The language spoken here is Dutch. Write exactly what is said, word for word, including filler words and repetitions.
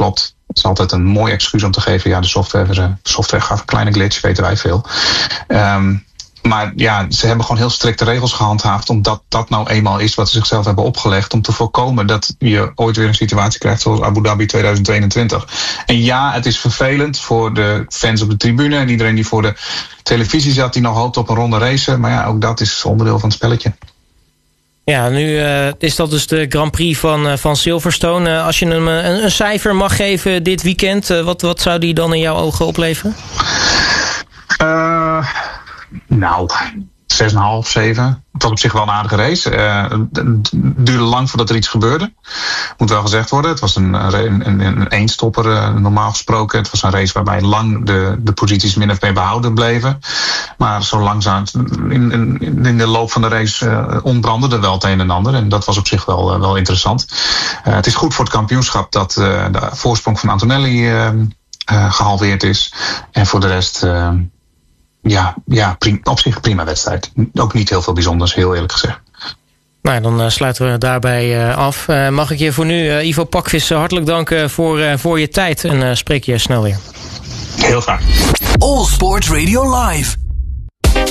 klopt. Het is altijd een mooi excuus om te geven, ja, de software, de software gaf een kleine glitch, weten wij veel. Um, Maar ja, ze hebben gewoon heel strikte regels gehandhaafd, omdat dat nou eenmaal is wat ze zichzelf hebben opgelegd, om te voorkomen dat je ooit weer een situatie krijgt zoals Abu Dhabi tweeduizend tweeëntwintig. En ja, het is vervelend voor de fans op de tribune en iedereen die voor de televisie zat, die nog hoopt op een ronde race. Maar ja, ook dat is onderdeel van het spelletje. Ja, nu uh, is dat dus de Grand Prix van, uh, van Silverstone. Uh, als je hem uh, een, een cijfer mag geven dit weekend, uh, wat, wat zou die dan in jouw ogen opleveren? Uh, nou, zes komma vijf, zeven. Het was op zich wel een aardige race. Uh, het duurde lang voordat er iets gebeurde. Moet wel gezegd worden. Het was een, een, een, een eenstopper uh, normaal gesproken. Het was een race waarbij lang de, de posities min of meer behouden bleven. Maar zo langzaam in, in, in de loop van de race uh, ontbrandde er wel het een en ander. En dat was op zich wel, uh, wel interessant. Uh, het is goed voor het kampioenschap dat uh, de voorsprong van Antonelli uh, uh, gehalveerd is. En voor de rest... Uh, Ja, ja prim, op zich prima wedstrijd. Ook niet heel veel bijzonders, heel eerlijk gezegd. Nou, dan uh, sluiten we daarbij uh, af. Uh, mag ik je voor nu, uh, Ivo Pakvis, uh, hartelijk danken voor, uh, voor je tijd. En uh, spreek je snel weer. Heel graag. All Sport Radio Live.